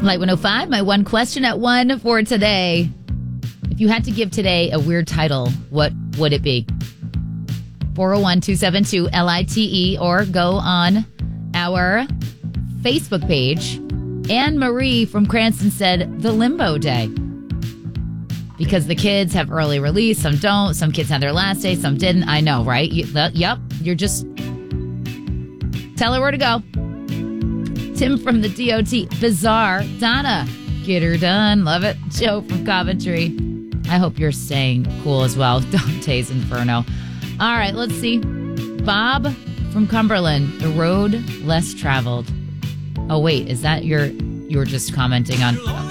Light 105, my one question at 1 for today. If you had to give today a weird title, what would it be? 401-272-LITE or go on our Facebook page. Anne Marie from Cranston said the Limbo Day. Because the kids have early release, some don't. Some kids had their last day, some didn't. I know, right? Yep. You're just... Tell her where to go. Tim from the DOT. Bizarre. Donna. Get her done. Love it. Joe from Coventry. I hope you're staying cool as well. Dante's Inferno. All right, let's see. Bob from Cumberland. The road less traveled. Oh, wait. Is that you were just commenting on...